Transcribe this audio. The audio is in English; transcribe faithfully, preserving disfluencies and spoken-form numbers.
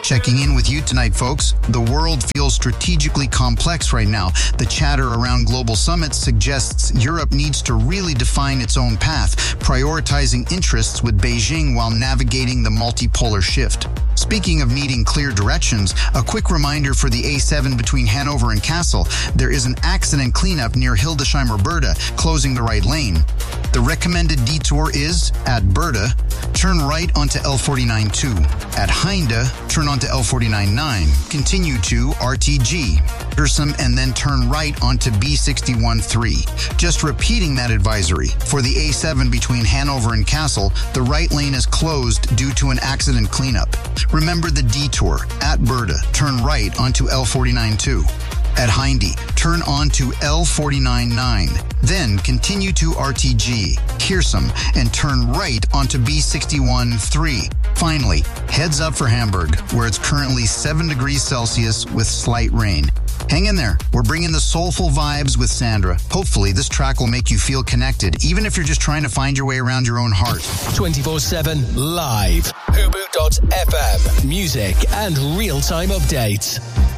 Checking in with you tonight, folks. The world feels strategically complex right now. The chatter around global summits suggests Europe needs to really define its own path, prioritizing interests with Beijing while navigating the multipolar shift. Speaking of needing clear directions, a quick reminder for the A seven between Hanover and Kassel. There is an accident cleanup near Hildesheimer Börde, closing the right lane. The recommended detour is, at Börde, turn right onto L forty-nine two. At Heinde, turn onto L forty-nine nine. Continue to R T G, Pearson, and then turn right onto B sixty-one three. Just repeating that advisory. For the A seven between Hanover and Kassel, the right lane is closed due to an accident cleanup. Remember the detour. At Börde, turn right onto L forty-nine two. At Heinde, turn on to L forty-nine nine. Then continue to R T G, Keersum, and turn right onto B sixty-one three. Finally, heads up for Hamburg, where it's currently seven degrees Celsius with slight rain. Hang in there. We're bringing the soulful vibes with Sandra. Hopefully, this track will make you feel connected, even if you're just trying to find your way around your own heart. twenty-four seven live. Hubu dot F M. Music and real-time updates.